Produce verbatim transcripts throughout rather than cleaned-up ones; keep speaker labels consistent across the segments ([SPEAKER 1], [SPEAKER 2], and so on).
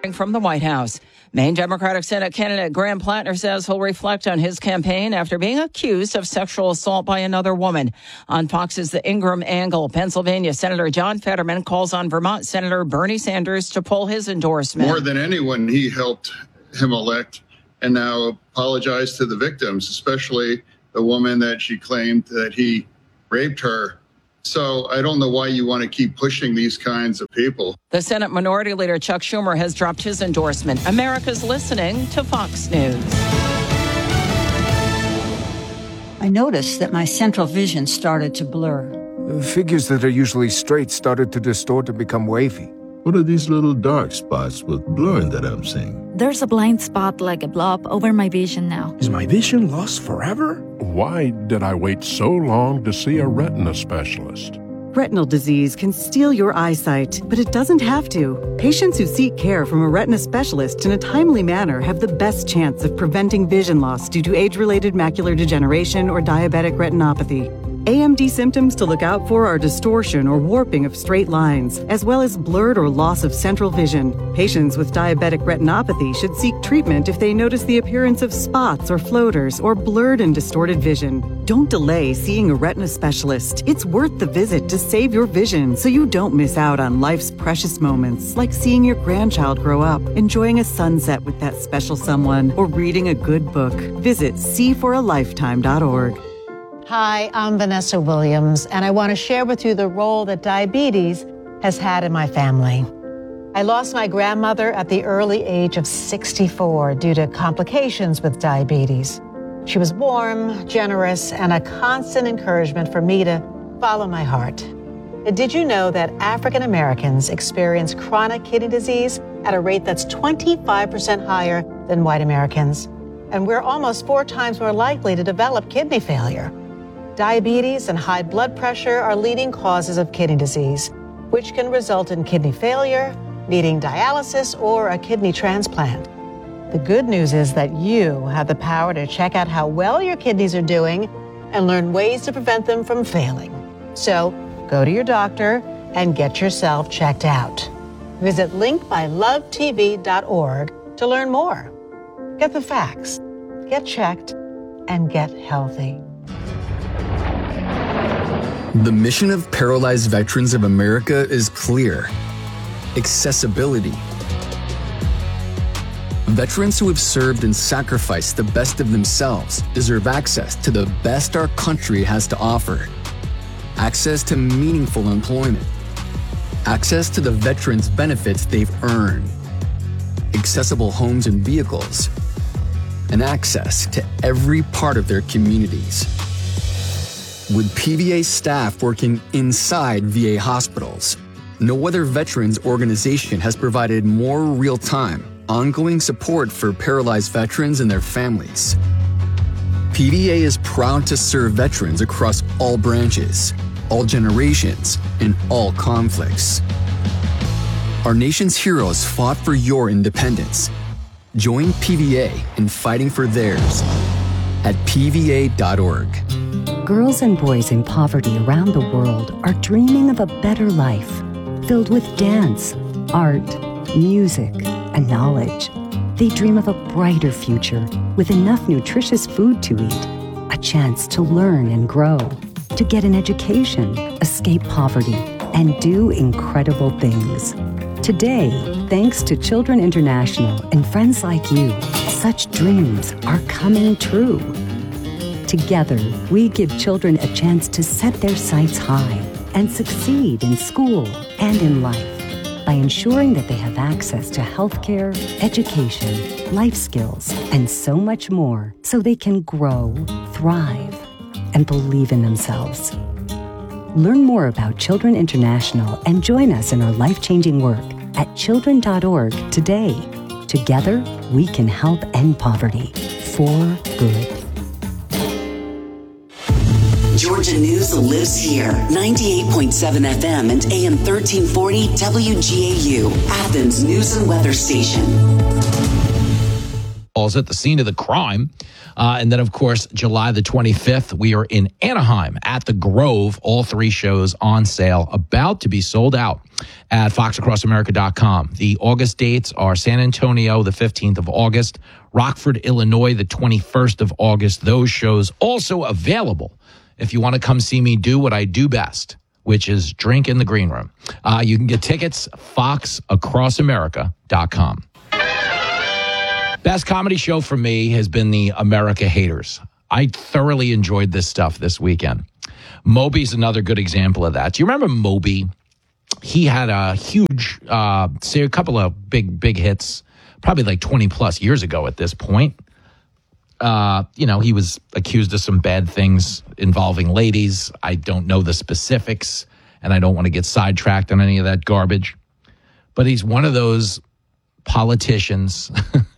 [SPEAKER 1] From the White House, Maine Democratic Senate candidate Graham Plattner says he'll reflect on his campaign after being accused of sexual assault by another woman. On Fox's The Ingram Angle, Pennsylvania Senator John Fetterman calls on Vermont Senator Bernie Sanders to pull his endorsement.
[SPEAKER 2] More than anyone, he helped him elect and now apologize to the victims, especially the woman that she claimed that he raped her. So I don't know why you want to keep pushing these kinds of people.
[SPEAKER 1] The Senate Minority Leader Chuck Schumer has dropped his endorsement. America's listening to Fox News.
[SPEAKER 3] I noticed that my central vision started to blur.
[SPEAKER 4] Figures that are usually straight started to distort and become wavy.
[SPEAKER 5] What are these little dark spots with blurring that I'm seeing?
[SPEAKER 6] There's a blind spot like a blob over my vision now.
[SPEAKER 7] Is my vision lost forever?
[SPEAKER 8] Why did I wait so long to see a retina specialist?
[SPEAKER 9] Retinal disease can steal your eyesight, but it doesn't have to. Patients who seek care from a retina specialist in a timely manner have the best chance of preventing vision loss due to age-related macular degeneration or diabetic retinopathy. A M D symptoms to look out for are distortion or warping of straight lines, as well as blurred or loss of central vision. Patients with diabetic retinopathy should seek treatment if they notice the appearance of spots or floaters or blurred and distorted vision. Don't delay seeing a retina specialist. It's worth the visit to save your vision so you don't miss out on life's precious moments, like seeing your grandchild grow up, enjoying a sunset with that special someone, or reading a good book. Visit see for a lifetime dot org.
[SPEAKER 10] Hi, I'm Vanessa Williams, and I want to share with you the role that diabetes has had in my family. I lost my grandmother at the early age of sixty-four due to complications with diabetes. She was warm, generous, and a constant encouragement for me to follow my heart. Did you know that African Americans experience chronic kidney disease at a rate that's twenty-five percent higher than white Americans? And we're almost four times more likely to develop kidney failure. Diabetes and high blood pressure are leading causes of kidney disease, which can result in kidney failure, needing dialysis, or a kidney transplant. The good news is that you have the power to check out how well your kidneys are doing and learn ways to prevent them from failing. So go to your doctor and get yourself checked out. Visit link by love t v dot org to learn more. Get the facts, get checked, and get healthy.
[SPEAKER 11] The mission of Paralyzed Veterans of America is clear: accessibility. Veterans who have served and sacrificed the best of themselves deserve access to the best our country has to offer. Access to meaningful employment. Access to the veterans' benefits they've earned. Accessible homes and vehicles. And access to every part of their communities. With P V A staff working inside V A hospitals, no other veterans organization has provided more real-time, ongoing support for paralyzed veterans and their families. P V A is proud to serve veterans across all branches, all generations, and all conflicts. Our nation's heroes fought for your independence. Join P V A in fighting for theirs at P V A dot org.
[SPEAKER 12] Girls and boys in poverty around the world are dreaming of a better life, filled with dance, art, music, and knowledge. They dream of a brighter future with enough nutritious food to eat, a chance to learn and grow, to get an education, escape poverty, and do incredible things. Today, thanks to Children International and friends like you, such dreams are coming true. Together, we give children a chance to set their sights high and succeed in school and in life by ensuring that they have access to healthcare, education, life skills, and so much more so they can grow, thrive, and believe in themselves. Learn more about Children International and join us in our life-changing work at children dot org today. Together, we can help end poverty for good.
[SPEAKER 13] Georgia News lives here. ninety-eight point seven F M and A M thirteen forty W G A U, Athens News and Weather Station.
[SPEAKER 14] calls it, the scene of the crime. Uh, and then, of course, July the twenty-fifth, we are in Anaheim at the Grove. All three shows on sale, about to be sold out at fox across america dot com. The August dates are San Antonio, the fifteenth of August, Rockford, Illinois, the twenty-first of August. Those shows also available if you want to come see me do what I do best, which is drink in the green room. Uh, you can get tickets, fox across america dot com. Best comedy show for me has been the America Haters. I thoroughly enjoyed this stuff this weekend. Moby's another good example of that. Do you remember Moby? He had a huge, uh, say a couple of big, big hits, probably like twenty plus years ago at this point. Uh, you know, he was accused of some bad things involving ladies. I don't know the specifics, and I don't want to get sidetracked on any of that garbage. But he's one of those politicians.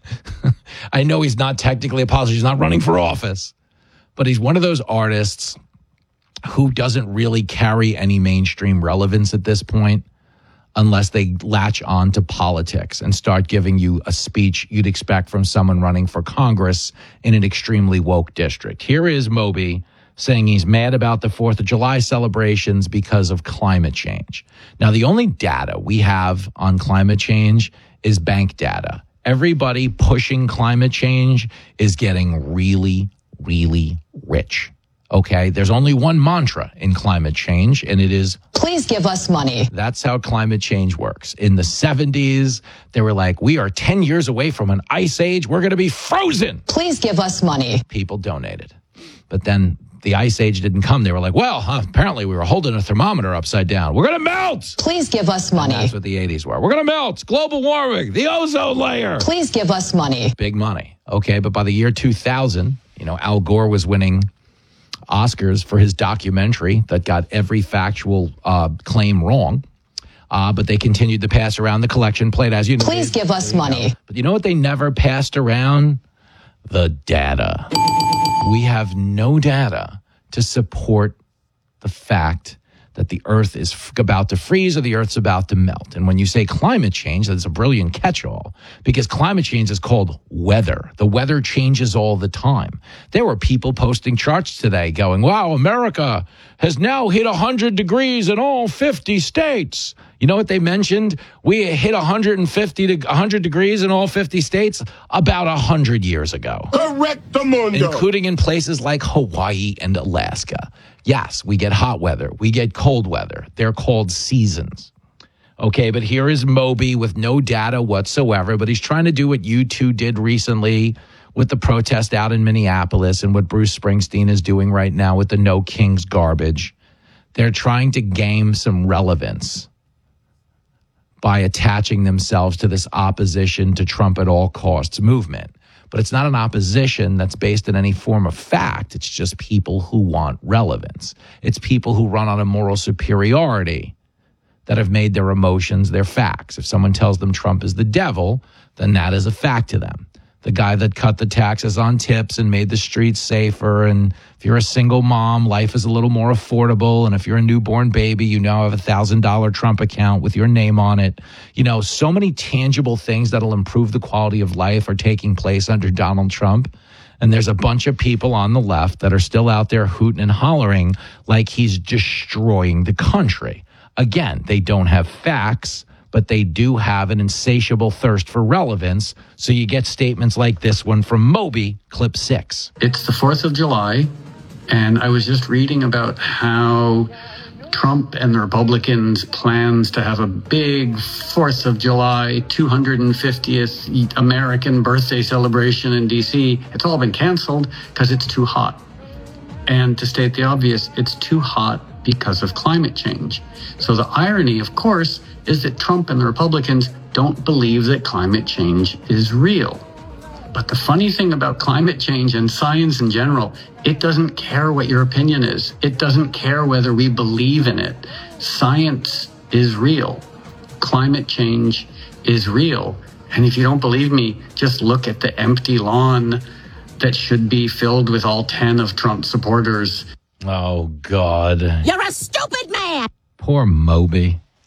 [SPEAKER 14] I know he's not technically a politician. He's not running for office. But he's one of those artists who doesn't really carry any mainstream relevance at this point unless they latch on to politics and start giving you a speech you'd expect from someone running for Congress in an extremely woke district. Here is Moby saying he's mad about the fourth of July celebrations because of climate change. Now, the only data we have on climate change is bank data. Everybody pushing climate change is getting really, really rich. Okay, there's only one mantra in climate change, and it is,
[SPEAKER 15] please give us money.
[SPEAKER 14] That's how climate change works. In the seventies, they were like, we are ten years away from an ice age. We're going to be frozen.
[SPEAKER 15] Please give us money.
[SPEAKER 14] People donated. But then the ice age didn't come. They were like, well, huh, apparently we were holding a thermometer upside down. We're going to melt.
[SPEAKER 15] Please give us money.
[SPEAKER 14] And that's what the eighties were. We're going to melt. Global warming. The ozone layer.
[SPEAKER 15] Please give us money.
[SPEAKER 14] Big money. Okay, but by the year two thousand, you know, Al Gore was winning Oscars for his documentary that got every factual uh, claim wrong. Uh, but they continued to pass around the collection plate, as you know.
[SPEAKER 15] Please give us money.
[SPEAKER 14] Know. But you know what they never passed around? The data. We have no data to support the fact that the Earth is f- about to freeze or the Earth's about to melt. And when you say climate change, that's a brilliant catch-all, because climate change is called weather. The weather changes all the time. There were people posting charts today going, wow, America has now hit one hundred degrees in all fifty states. You know what they mentioned? We hit one hundred fifty to one hundred degrees in all fifty states about one hundred years ago.
[SPEAKER 5] Correctamundo.
[SPEAKER 14] Including in places like Hawaii and Alaska. Yes, we get hot weather. We get cold weather. They're called seasons. Okay, but here is Moby with no data whatsoever, but he's trying to do what U two did recently with the protest out in Minneapolis and what Bruce Springsteen is doing right now with the No Kings garbage. They're trying to game some relevance by attaching themselves to this opposition to Trump at all costs movement. But it's not an opposition that's based on any form of fact. It's just people who want relevance. It's people who run on a moral superiority that have made their emotions their facts. If someone tells them Trump is the devil, then that is a fact to them. The guy that cut the taxes on tips and made the streets safer. And if you're a single mom, life is a little more affordable. And if you're a newborn baby, you now have a one thousand dollars Trump account with your name on it. You know, so many tangible things that'll improve the quality of life are taking place under Donald Trump. And there's a bunch of people on the left that are still out there hooting and hollering like he's destroying the country. Again, they don't have facts, but they do have an insatiable thirst for relevance. So you get statements like this one from Moby, clip six.
[SPEAKER 16] It's the fourth of July, and I was just reading about how Trump and the Republicans' plans to have a big fourth of July, two hundred fiftieth American birthday celebration in D C, it's all been canceled because it's too hot. And to state the obvious, it's too hot because of climate change. So the irony, of course, is that Trump and the Republicans don't believe that climate change is real. But the funny thing about climate change and science in general, it doesn't care what your opinion is. It doesn't care whether we believe in it. Science is real. Climate change is real. And if you don't believe me, just look at the empty lawn that should be filled with all ten of Trump's supporters.
[SPEAKER 14] Oh, God.
[SPEAKER 15] You're a stupid man.
[SPEAKER 14] Poor Moby.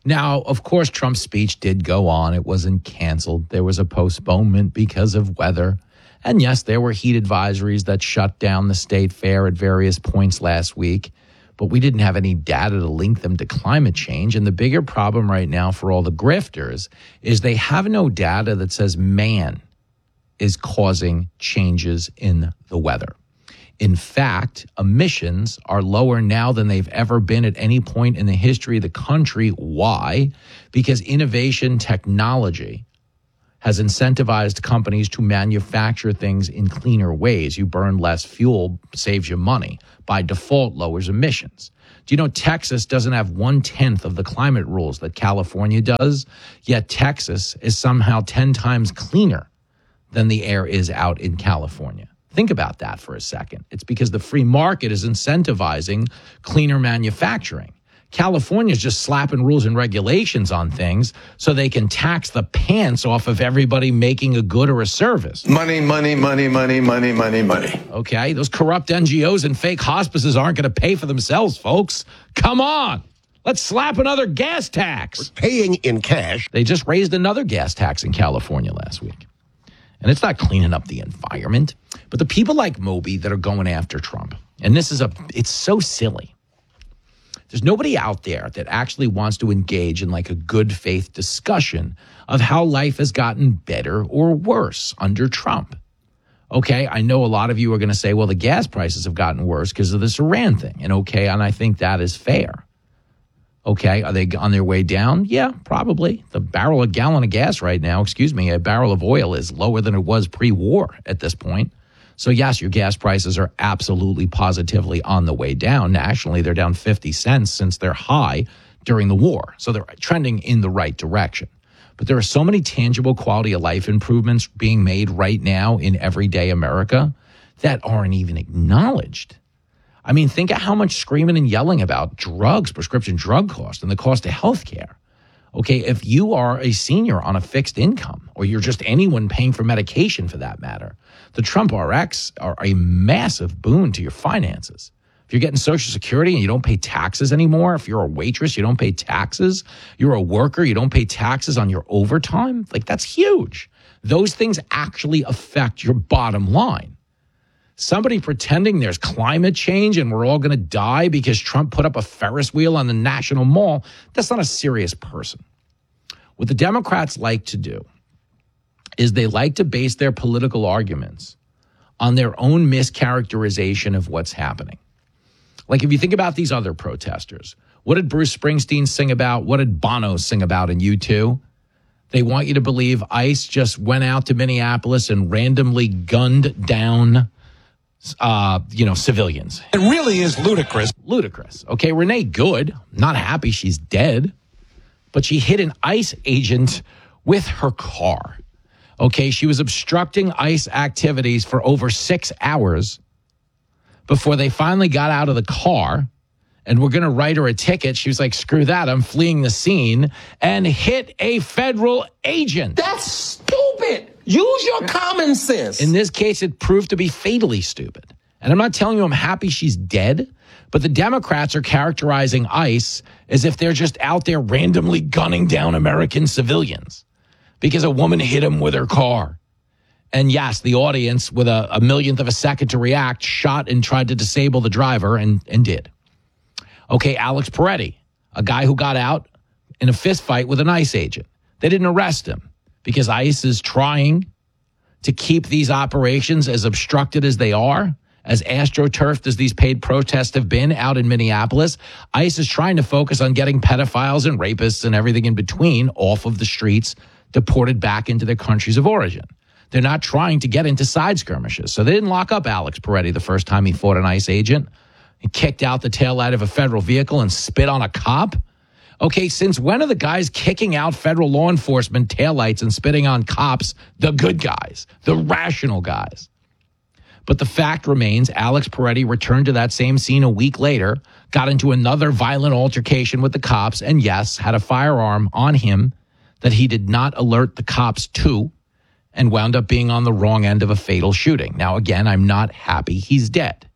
[SPEAKER 14] Now, of course, Trump's speech did go on. It wasn't canceled. There was a postponement because of weather. And yes, there were heat advisories that shut down the state fair at various points last week. But we didn't have any data to link them to climate change. And the bigger problem right now for all the grifters is they have no data that says man is causing changes in the weather. In fact, emissions are lower now than they've ever been at any point in the history of the country. Why? Because innovation technology has incentivized companies to manufacture things in cleaner ways. You burn less fuel, saves you money. By default, lowers emissions. Do you know Texas doesn't have one-tenth of the climate rules that California does? Yet Texas is somehow ten times cleaner than the air is out in California. Think about that for a second. It's because the free market is incentivizing cleaner manufacturing. California's just slapping rules and regulations on things so they can tax the pants off of everybody making a good or a service.
[SPEAKER 17] Money, money, money, money, money, money, money.
[SPEAKER 14] Okay, those corrupt N G Os and fake hospices aren't going to pay for themselves, folks. Come on. Let's slap another gas tax.
[SPEAKER 18] We're paying in cash.
[SPEAKER 14] They just raised another gas tax in California last week. And it's not cleaning up the environment. But the people like Moby that are going after Trump, and this is a, it's so silly. There's nobody out there that actually wants to engage in like a good faith discussion of how life has gotten better or worse under Trump. Okay, I know a lot of you are going to say, well, the gas prices have gotten worse because of this Iran thing. And okay, and I think that is fair. Okay, are they on their way down? Yeah, probably. The barrel, a gallon of gas right now, excuse me, a barrel of oil is lower than it was pre-war at this point. So yes, your gas prices are absolutely positively on the way down. Nationally, they're down fifty cents since they're high during the war. So they're trending in the right direction. But there are so many tangible quality of life improvements being made right now in everyday America that aren't even acknowledged. I mean, think of how much screaming and yelling about drugs, prescription drug costs, and the cost of health care. Okay, if you are a senior on a fixed income, or you're just anyone paying for medication for that matter, the Trump R X are a massive boon to your finances. If you're getting Social Security and you don't pay taxes anymore, if you're a waitress, you don't pay taxes, you're a worker, you don't pay taxes on your overtime, like that's huge. Those things actually affect your bottom line. Somebody pretending there's climate change and we're all going to die because Trump put up a Ferris wheel on the National Mall, that's not a serious person. What the Democrats like to do is they like to base their political arguments on their own mischaracterization of what's happening. Like if you think about these other protesters, what did Bruce Springsteen sing about? What did Bono sing about in U two? They want you to believe ICE just went out to Minneapolis and randomly gunned down Uh, you know, civilians.
[SPEAKER 18] It really is ludicrous.
[SPEAKER 14] Ludicrous. Okay, Renee Good, not happy she's dead, but she hit an ICE agent with her car. Okay, she was obstructing ICE activities for over six hours before they finally got out of the car and were going to write her a ticket. She was like, screw that, I'm fleeing the scene, and hit a federal agent.
[SPEAKER 18] That's stupid. Use your common sense.
[SPEAKER 14] In this case, it proved to be fatally stupid. And I'm not telling you I'm happy she's dead, but the Democrats are characterizing ICE as if they're just out there randomly gunning down American civilians because a woman hit him with her car. And yes, the audience, with a, a millionth of a second to react, shot and tried to disable the driver and, and did. Okay, Alex Peretti, a guy who got out in a fist fight with an ICE agent. They didn't arrest him because ICE is trying to keep these operations as obstructed as they are, as astroturfed as these paid protests have been out in Minneapolis. ICE is trying to focus on getting pedophiles and rapists and everything in between off of the streets, deported back into their countries of origin. They're not trying to get into side skirmishes. So they didn't lock up Alex Peretti the first time he fought an ICE agent. He kicked out the taillight of a federal vehicle and spit on a cop. Okay, since when are the guys kicking out federal law enforcement taillights and spitting on cops the good guys, the rational guys? But the fact remains, Alex Peretti returned to that same scene a week later, got into another violent altercation with the cops, and yes, had a firearm on him that he did not alert the cops to, and wound up being on the wrong end of a fatal shooting. Now, again, I'm not happy he's dead.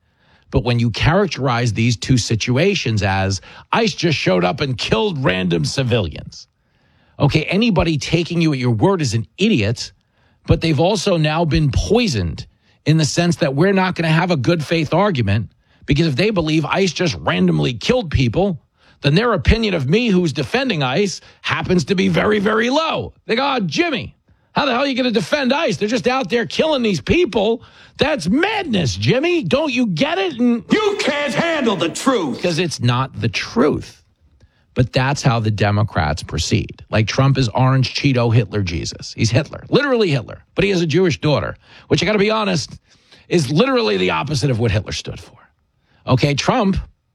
[SPEAKER 14] But when you characterize these two situations as ICE just showed up and killed random civilians, okay, anybody taking you at your word is an idiot, but they've also now been poisoned in the sense that we're not going to have a good faith argument, because if they believe ICE just randomly killed people, then their opinion of me, who's defending ICE, happens to be very, very low. They go, oh, Jimmy, how the hell are you going to defend ICE? They're just out there killing these people. That's madness, Jimmy. Don't you get it? And
[SPEAKER 18] you can't handle the truth.
[SPEAKER 14] Because it's not the truth. But that's how the Democrats proceed. Like Trump is Orange Cheeto Hitler Jesus. He's Hitler, literally Hitler. But he has a Jewish daughter, which I got to be honest, is literally the opposite of what Hitler stood for. Okay, Trump,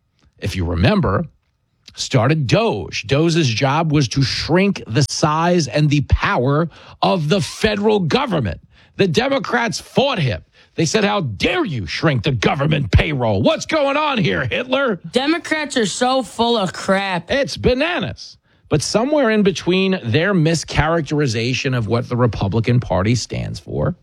[SPEAKER 14] if you remember, started Doge. Doge's job was to shrink the size and the power of the federal government. The Democrats fought him. They said, how dare you shrink the government payroll? What's going on here, Hitler?
[SPEAKER 19] Democrats are so full of crap.
[SPEAKER 14] It's bananas. But somewhere in between their mischaracterization of what the Republican Party stands for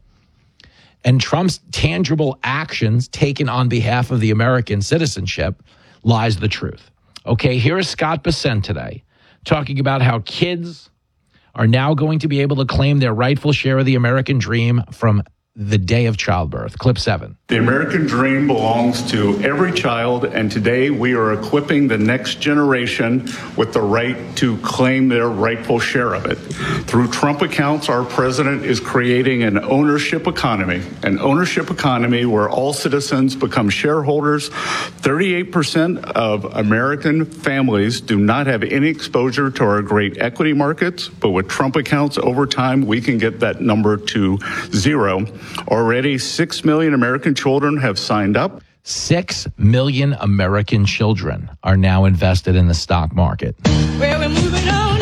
[SPEAKER 14] and Trump's tangible actions taken on behalf of the American citizenship lies the truth. Okay, here is Scott Bessent today talking about how kids are now going to be able to claim their rightful share of the American dream from the day of childbirth. Clip seven.
[SPEAKER 20] The American dream belongs to every child, and today we are equipping the next generation with the right to claim their rightful share of it. Through Trump accounts, our president is creating an ownership economy, an ownership economy where all citizens become shareholders. thirty-eight percent of American families do not have any exposure to our great equity markets, but with Trump accounts over time, we can get that number to zero. Already, six million American children have signed up.
[SPEAKER 14] Six million American children are now invested in the stock market.
[SPEAKER 19] Well, we're moving on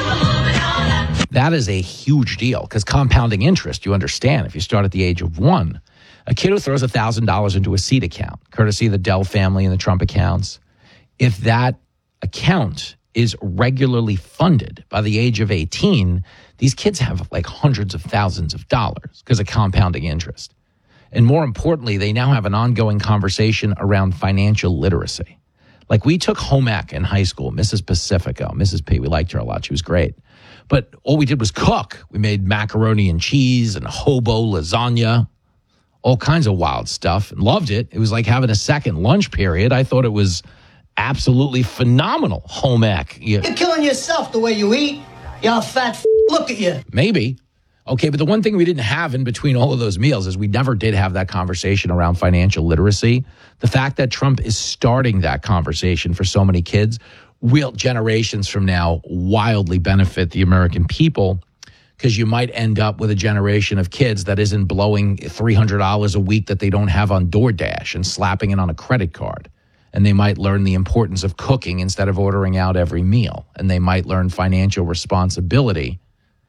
[SPEAKER 19] now.
[SPEAKER 14] That is a huge deal because compounding interest, you understand, if you start at the age of one, a kid who throws one thousand dollars into a seed account, courtesy of the Dell family and the Trump accounts, if that account is regularly funded by the age of eighteen, these kids have like hundreds of thousands of dollars because of compounding interest. And more importantly, they now have an ongoing conversation around financial literacy. Like we took home ec in high school, Missus Pacifico, Missus P, we liked her a lot. She was great. But all we did was cook. We made macaroni and cheese and hobo lasagna, all kinds of wild stuff, and loved it. It was like having a second lunch period. I thought it was absolutely phenomenal home ec. You,
[SPEAKER 21] You're killing yourself the way you eat. Y'all fat f- look at you.
[SPEAKER 14] Maybe. Okay, but the one thing we didn't have in between all of those meals is we never did have that conversation around financial literacy. The fact that Trump is starting that conversation for so many kids will, generations from now, wildly benefit the American people, because you might end up with a generation of kids that isn't blowing three hundred dollars a week that they don't have on DoorDash and slapping it on a credit card. And they might learn the importance of cooking instead of ordering out every meal. And they might learn financial responsibility,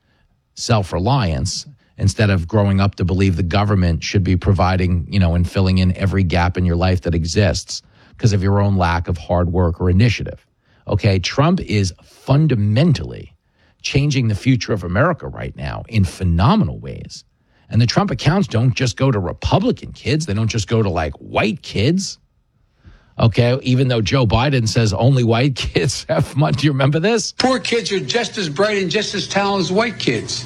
[SPEAKER 14] self-reliance, instead of growing up to believe the government should be providing, you know, and filling in every gap in your life that exists because of your own lack of hard work or initiative. Okay, Trump is fundamentally changing the future of America right now in phenomenal ways. And the Trump accounts don't just go to Republican kids. They don't just go to like white kids. Okay, even though Joe Biden says only white kids have money. Do you remember this?
[SPEAKER 22] Poor kids are just as bright and just as talented as white kids.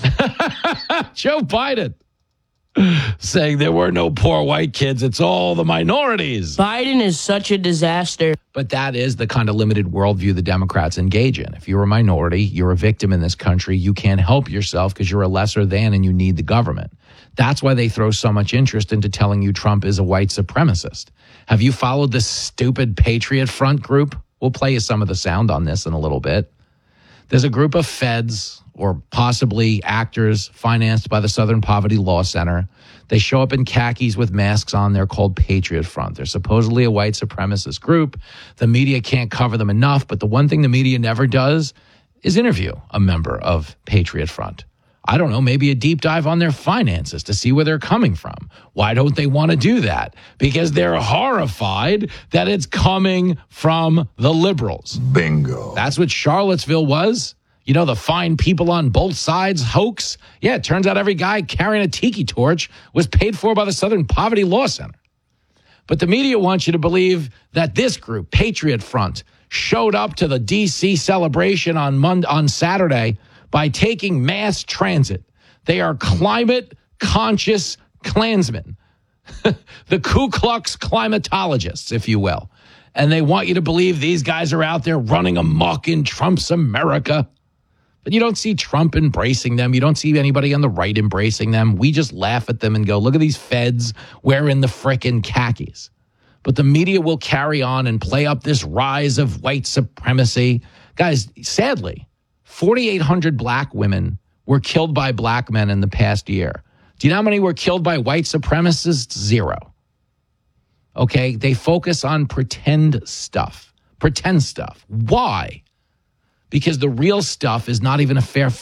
[SPEAKER 14] Joe Biden saying there were no poor white kids. It's all the minorities.
[SPEAKER 19] Biden is such a disaster.
[SPEAKER 14] But that is the kind of limited worldview the Democrats engage in. If you're a minority, you're a victim in this country. You can't help yourself because you're a lesser than and you need the government. That's why they throw so much interest into telling you Trump is a white supremacist. Have you followed this stupid Patriot Front group? We'll play you some of the sound on this in a little bit. There's a group of feds or possibly actors financed by the Southern Poverty Law Center. They show up in khakis with masks on. They're called Patriot Front. They're supposedly a white supremacist group. The media can't cover them enough, but the one thing the media never does is interview a member of Patriot Front. I don't know, maybe a deep dive on their finances to see where they're coming from. Why don't they want to do that? Because they're horrified that it's coming from the liberals.
[SPEAKER 5] Bingo.
[SPEAKER 14] That's what Charlottesville was. You know, the fine people on both sides hoax. Yeah, it turns out every guy carrying a tiki torch was paid for by the Southern Poverty Law Center. But the media wants you to believe that this group, Patriot Front, showed up to the D C celebration on Monday, on Saturday by taking mass transit. They are climate-conscious Klansmen, the Ku Klux climatologists, if you will. And they want you to believe these guys are out there running amok in Trump's America. But you don't see Trump embracing them. You don't see anybody on the right embracing them. We just laugh at them and go, look at these feds wearing the frickin' khakis. But the media will carry on and play up this rise of white supremacy. Guys, sadly, forty-eight hundred black women were killed by black men in the past year. Do you know how many were killed by white supremacists? Zero. Okay, they focus on pretend stuff. Pretend stuff. Why? Because the real stuff is not even a fair